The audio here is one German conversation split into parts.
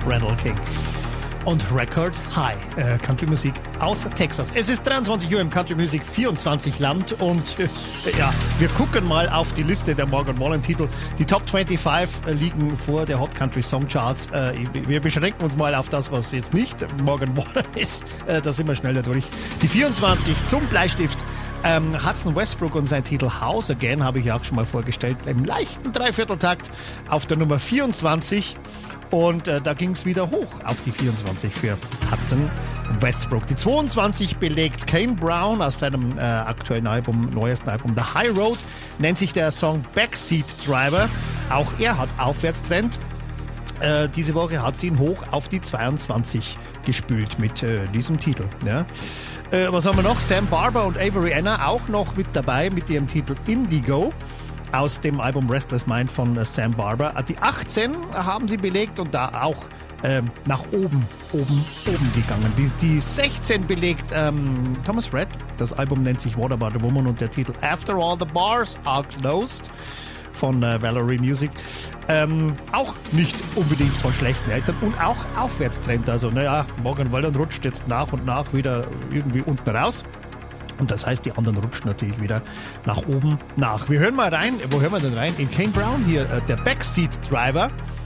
Randall King. Und Record High, Country-Musik aus Texas. Es ist 23 Uhr im Country-Musik 24 Land und wir gucken mal auf die Liste der Morgan Wallen-Titel. Die Top 25 liegen vor der Hot Country Song Charts. Wir beschränken uns mal auf das, was jetzt nicht Morgan Wallen ist. Da sind wir schneller durch. Die 24 zum Bleistift. Hudson Westbrook und sein Titel House Again habe ich ja auch schon mal vorgestellt. Im leichten Dreivierteltakt auf der Nummer 24. Und da ging es wieder hoch auf die 24 für Hudson Westbrook. Die 22 belegt Kane Brown aus seinem aktuellen neuesten Album The High Road. Nennt sich der Song Backseat Driver. Auch er hat Aufwärtstrend. Diese Woche hat sie ihn hoch auf die 22 gespült mit diesem Titel. Ja. Was haben wir noch? Sam Barber und Avery Anna auch noch mit dabei mit ihrem Titel Indigo. Aus dem Album Restless Mind von Sam Barber. Die 18 haben sie belegt und da auch nach oben gegangen. Die 16 belegt Thomas Rhett. Das Album nennt sich What About a Woman und der Titel After All the Bars Are Closed von Valerie Music. Auch nicht unbedingt von schlechten Eltern und auch Aufwärtstrend. Also Morgan Wallen rutscht jetzt nach und nach wieder irgendwie unten raus. Und das heißt, die anderen rutschen natürlich wieder nach oben nach. Wir hören mal rein. Wo hören wir denn rein? In Kane Brown hier, der Backseat Driver.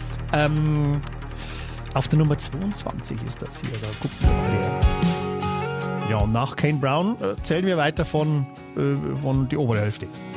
Auf der Nummer 22 ist das hier. Da gucken wir mal hier. Ja, und nach Kane Brown zählen wir weiter von die obere Hälfte.